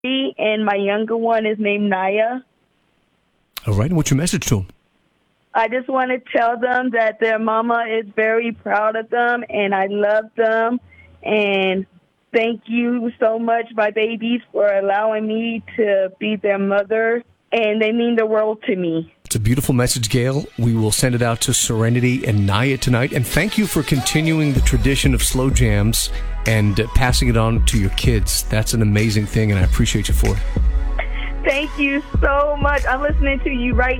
and my younger one is named Naya. All right, and what's your message to them? I just want to tell them that their mama is very proud of them, and I love them. And thank you so much, my babies, for allowing me to be their mother. And they mean the world to me. It's a beautiful message, Gail. We will send it out to Serenity and Naya tonight. And thank you for continuing the tradition of slow jams and passing it on to your kids. That's an amazing thing, and I appreciate you for it. Thank you so much. I'm listening to you right